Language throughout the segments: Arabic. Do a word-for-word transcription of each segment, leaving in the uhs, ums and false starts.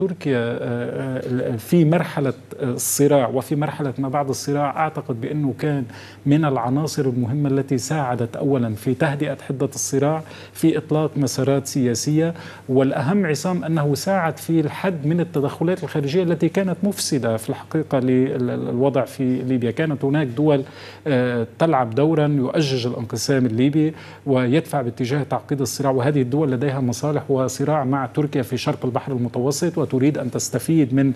تركيا في مرحلة الصراع وفي مرحلة ما بعد الصراع، أعتقد بأنه كان من العناصر المهمة التي ساعدت أولا في تهدئة حدة الصراع، في إطلاق مسارات سياسية، والأهم عصام أنه ساعد في الحد من التدخلات الخارجية التي كانت مفسدة في الحقيقة للوضع في ليبيا. كانت هناك دول تلعب دورا يؤجج الانقسام الليبي ويدفع باتجاه تعقيد الصراع، وهذه الدول لديها مصالح وصراع مع تركيا في شرق البحر المتوسط، وتريد أن تستفيد من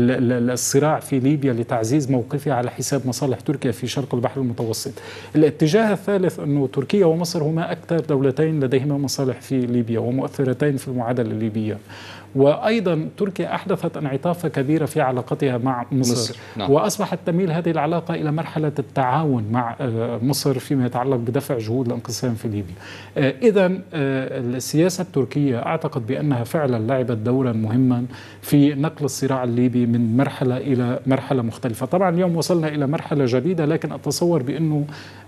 الصراع في ليبيا لتعزيز موقفها على حساب مصالح تركيا في شرق البحر المتوسط. الاتجاه الثالث أنه تركيا ومصر هما أكثر دولتين لديهما مصالح في ليبيا ومؤثرتين في المعادلة الليبية. وأيضا تركيا أحدثت انعطافة كبيرة في علاقتها مع مصر, مصر. نعم. وأصبحت تميل هذه العلاقة إلى مرحلة التعاون مع مصر فيما يتعلق بدفع جهود الانقسام في ليبيا. إذن السياسة التركية أعتقد بأنها فعلا لعبت دورا مهما في نقل الصراع الليبي من مرحلة إلى مرحلة مختلفة. طبعا اليوم وصلنا إلى مرحلة جديدة، لكن أتصور بأنه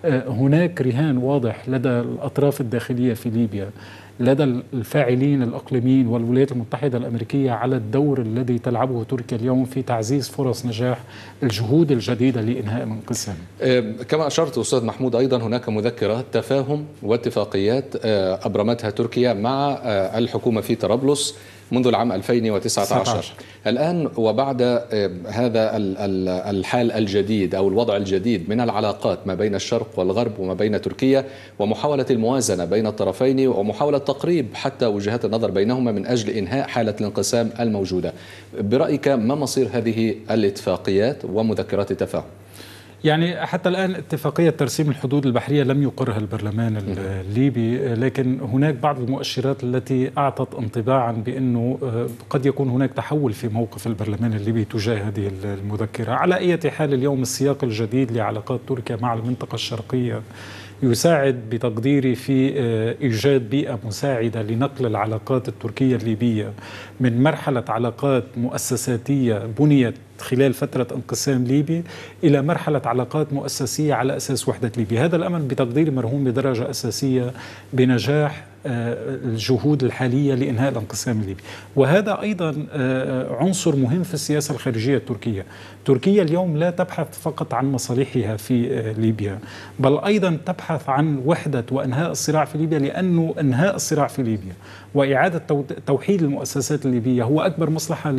هناك رهان واضح لدى الأطراف الداخلية في ليبيا، لدى الفاعلين الإقليميين والولايات المتحدة الأمريكية، على الدور الذي تلعبه تركيا اليوم في تعزيز فرص نجاح الجهود الجديدة لإنهاء الانقسام. كما أشرت أستاذ محمود، أيضا هناك مذكرة تفاهم واتفاقيات أبرمتها تركيا مع الحكومة في طرابلس منذ العام ألفين وتسعة عشر. الآن وبعد هذا الحال الجديد أو الوضع الجديد من العلاقات ما بين الشرق والغرب وما بين تركيا، ومحاولة الموازنة بين الطرفين ومحاولة تقريب حتى وجهات النظر بينهما من أجل إنهاء حالة الانقسام الموجودة، برأيك ما مصير هذه الاتفاقيات ومذكرات التفاهم؟ يعني حتى الآن اتفاقية ترسيم الحدود البحرية لم يقرها البرلمان الليبي، لكن هناك بعض المؤشرات التي أعطت انطباعا بأنه قد يكون هناك تحول في موقف البرلمان الليبي تجاه هذه المذكرة. على أي حال اليوم السياق الجديد لعلاقات تركيا مع المنطقة الشرقية يساعد بتقديري في إيجاد بيئة مساعدة لنقل العلاقات التركية الليبية من مرحلة علاقات مؤسساتية بنيت خلال فترة انقسام ليبي إلى مرحلة علاقات مؤسسية على أساس وحدة ليبيا. هذا الأمر بتقديري مرهون بدرجة أساسية بنجاح الجهود الحالية لإنهاء الانقسام الليبي، وهذا أيضا عنصر مهم في السياسة الخارجية التركية. تركيا اليوم لا تبحث فقط عن مصالحها في ليبيا، بل أيضا تبحث عن وحدة وإنهاء الصراع في ليبيا، لأنه إنهاء الصراع في ليبيا وإعادة توحيد المؤسسات الليبية هو أكبر مصلحة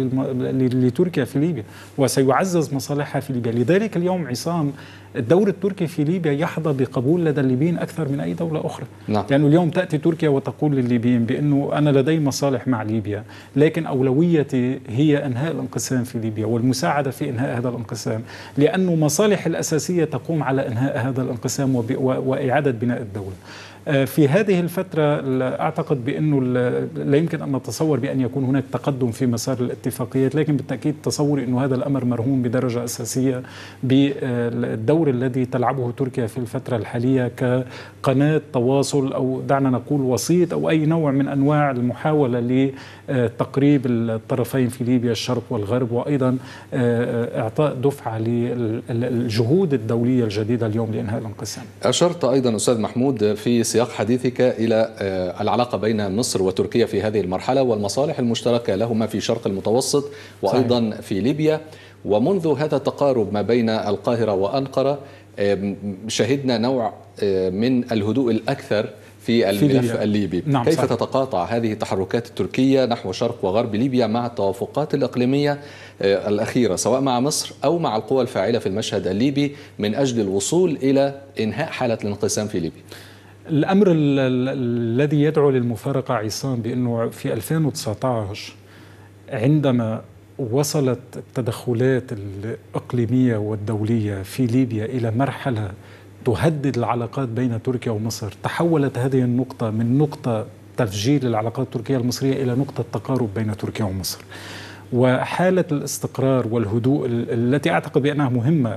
لتركيا في ليبيا، وسيعزز مصالحها في ليبيا. لذلك اليوم عصام الدور التركي في ليبيا يحظى بقبول لدى الليبيين أكثر من أي دولة أخرى. نعم. لأنه اليوم تأتي تركيا وتقول للليبيين بأنه أنا لدي مصالح مع ليبيا، لكن أولويتي هي إنهاء الانقسام في ليبيا والمساعدة في إنهاء هذا الانقسام، لأنه مصالح الأساسية تقوم على إنهاء هذا الانقسام وإعادة بناء الدولة. في هذه الفترة أعتقد بأنه لا يمكن أن نتصور بأن يكون هناك تقدم في مسار الاتفاقيات، لكن بالتأكيد تصوري أنه هذا الأمر مرهون بدرجة أساسية بالدور الذي تلعبه تركيا في الفترة الحالية كقناة تواصل، أو دعنا نقول وسيط، أو أي نوع من أنواع المحاولة لتقريب الطرفين في ليبيا الشرق والغرب، وأيضا إعطاء دفعة للجهود الدولية الجديدة اليوم لإنهاء الانقسام. أشرت أيضا أستاذ محمود في سياق حديثك إلى العلاقة بين مصر وتركيا في هذه المرحلة والمصالح المشتركة لهما في شرق المتوسط وأيضا صحيح. في ليبيا، ومنذ هذا التقارب ما بين القاهرة وأنقرة شهدنا نوع من الهدوء الأكثر في الملف الليبي. نعم كيف صحيح. تتقاطع هذه التحركات التركية نحو شرق وغرب ليبيا مع التوافقات الإقليمية الأخيرة سواء مع مصر أو مع القوى الفاعلة في المشهد الليبي من أجل الوصول إلى إنهاء حالة الانقسام في ليبيا؟ الأمر الذي يدعو للمفارقة عصام بأنه في ألفين وتسعة عشر عندما وصلت التدخلات الإقليمية والدولية في ليبيا إلى مرحلة تهدد العلاقات بين تركيا ومصر، تحولت هذه النقطة من نقطة تفجير العلاقات التركية المصرية إلى نقطة تقارب بين تركيا ومصر. وحالة الاستقرار والهدوء التي أعتقد بأنها مهمة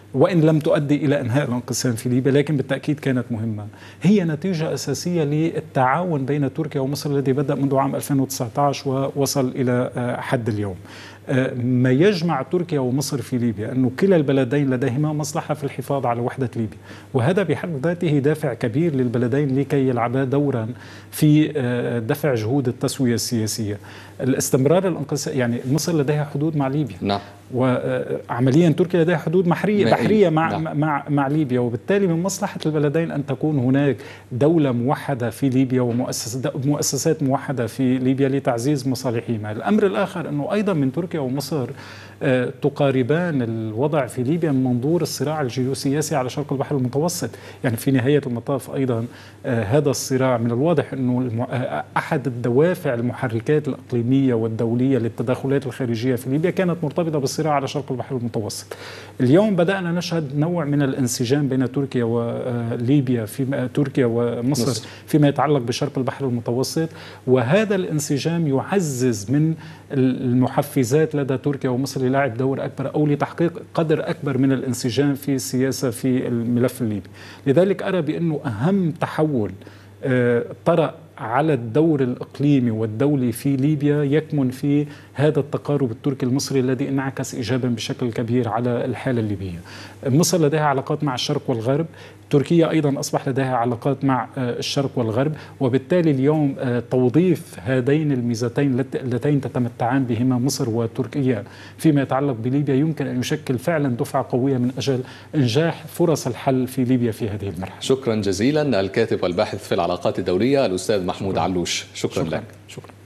وإن لم تؤدي إلى إنهاء الانقسام في ليبيا، لكن بالتأكيد كانت مهمة. هي نتيجة أساسية للتعاون بين تركيا ومصر الذي بدأ منذ عام ألفين وتسعة عشر ووصل إلى حد اليوم. ما يجمع تركيا ومصر في ليبيا أنه كلا البلدين لديهما مصلحة في الحفاظ على وحدة ليبيا، وهذا بحد ذاته دافع كبير للبلدين لكي يلعبا دورا في دفع جهود التسوية السياسية. الاستمرار الانقسام، يعني مصر لديها حدود مع ليبيا، نعم، وعمليا تركيا لديها حدود بحرية, بحرية مع, نعم. مع مع ليبيا، وبالتالي من مصلحة البلدين أن تكون هناك دولة موحدة في ليبيا ومؤسسات موحدة في ليبيا لتعزيز مصالحهما. الأمر الآخر أنه أيضا من تركيا ومصر تقاربان الوضع في ليبيا من منظور الصراع الجيوسياسي على شرق البحر المتوسط. يعني في نهاية المطاف أيضا هذا الصراع من الواضح أنه أحد الدوافع المحركات الإقليمية والدولية للتدخلات الخارجية في ليبيا كانت مرتبطة بالصراع على شرق البحر المتوسط. اليوم بدأنا نشهد نوع من الانسجام بين تركيا وليبيا، في تركيا ومصر مصر. فيما يتعلق بشرق البحر المتوسط، وهذا الانسجام يعزز من المحفزات لدى تركيا ومصر للعب دور أكبر أو لتحقيق قدر أكبر من الانسجام في السياسة في الملف الليبي. لذلك أرى بأنه أهم تحول طرأ على الدور الإقليمي والدولي في ليبيا يكمن في هذا التقارب التركي المصري الذي انعكس إيجابا بشكل كبير على الحالة الليبية. مصر لديها علاقات مع الشرق والغرب، تركيا أيضا أصبح لديها علاقات مع الشرق والغرب، وبالتالي اليوم توظيف هذين الميزتين اللتين تتمتعان بهما مصر وتركيا فيما يتعلق بليبيا يمكن أن يشكل فعلا دفعة قوية من أجل إنجاح فرص الحل في ليبيا في هذه المرحلة. شكرا جزيلا الكاتب والباحث في العلاقات الدولية الأستاذ محمود علوش، شكرا, شكرا لك. شكرا.